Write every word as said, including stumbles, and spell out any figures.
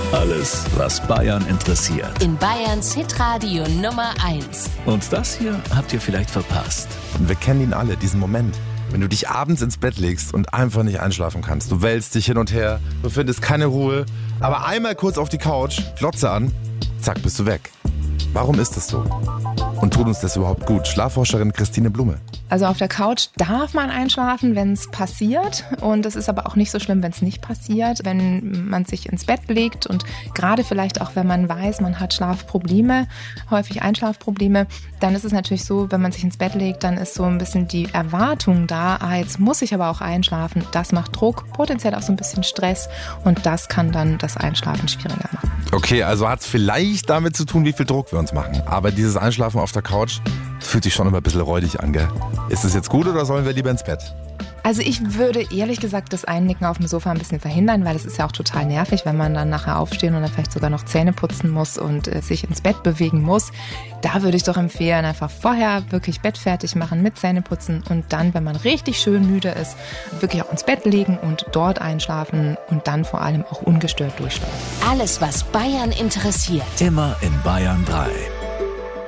Alles, was Bayern interessiert. In Bayerns Hitradio Nummer eins. Und das hier habt ihr vielleicht verpasst. Und wir kennen ihn alle, diesen Moment. Wenn du dich abends ins Bett legst und einfach nicht einschlafen kannst. Du wälzt dich hin und her, du findest keine Ruhe. Aber einmal kurz auf die Couch, Glotze an, zack, bist du weg. Warum ist das so? Und tut uns das überhaupt gut? Schlafforscherin Christine Blume. Also auf der Couch darf man einschlafen, wenn es passiert. Und es ist aber auch nicht so schlimm, wenn es nicht passiert. Wenn man sich ins Bett legt und gerade vielleicht auch, wenn man weiß, man hat Schlafprobleme, häufig Einschlafprobleme, dann ist es natürlich so, wenn man sich ins Bett legt, dann ist so ein bisschen die Erwartung da, ah, jetzt muss ich aber auch einschlafen. Das macht Druck, potenziell auch so ein bisschen Stress und das kann dann das Einschlafen schwieriger machen. Okay, also hat es vielleicht damit zu tun, wie viel Druck wir uns machen. Aber dieses Einschlafen auf der Couch fühlt sich schon immer ein bisschen räudig an, gell? Ist es jetzt gut oder sollen wir lieber ins Bett? Also ich würde ehrlich gesagt das Einnicken auf dem Sofa ein bisschen verhindern, weil es ist ja auch total nervig, wenn man dann nachher aufstehen und dann vielleicht sogar noch Zähne putzen muss und äh, sich ins Bett bewegen muss. Da würde ich doch empfehlen, einfach vorher wirklich Bett fertig machen mit Zähneputzen und dann, wenn man richtig schön müde ist, wirklich auch ins Bett legen und dort einschlafen und dann vor allem auch ungestört durchschlafen. Alles, was Bayern interessiert. Immer in Bayern drei.